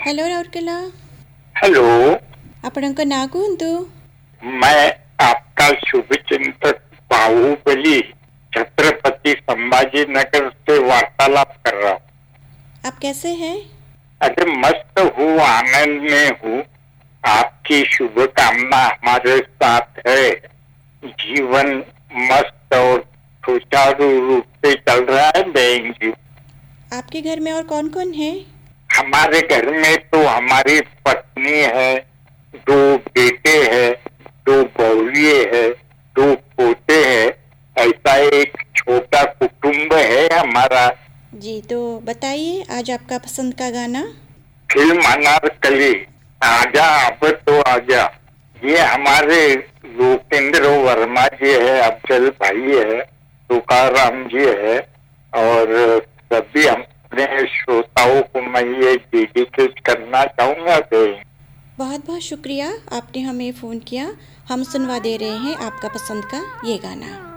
Hello Rourkela hello, आपणक ना कुहतु। मैं आपका शुभचिंतक बाहुबली छत्रपति संभाजी नगर से वार्तालाप कर रहा हूँ। आप कैसे हैं? अरे मस्त हूँ, आनंद में हूँ। आपकी शुभकामना हमारे साथ है। जीवन मस्त और सुचारू रूप से चल रहा है बहन जी। आपके घर में और कौन कौन है? हमारे घर में तो हमारी पत्नी है, दो बेटे हैं, दो बहुएं है, दो पोते हैं। ऐसा एक छोटा कुटुंब है हमारा। जी, तो बताइए आज आपका पसंद का गाना। फिल्म अनारकली, आजा अब तो आजा। ये हमारे लोकेंद्र वर्मा जी है, अफजल भाई है, तुकाराम जी है और सभी अपने श्रोताओं को मैं ये डेडिकेट करना चाहूंगा। बहुत बहुत शुक्रिया, आपने हमें फ़ोन किया। हम सुनवा दे रहे हैं आपका पसंद का ये गाना।